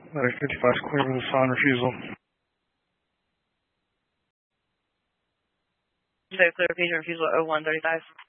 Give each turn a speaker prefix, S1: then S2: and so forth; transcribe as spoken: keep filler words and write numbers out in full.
S1: Medic fifty-five is clear with a silent refusal.
S2: So clear, patient refusal oh one thirty-five.